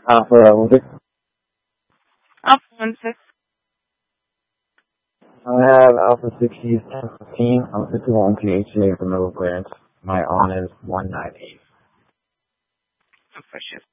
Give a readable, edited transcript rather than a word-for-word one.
Alpha 16. Alpha 16. I have Alpha 16. I'm 51 THA for middle clearance. My on is 198. Alpha shift.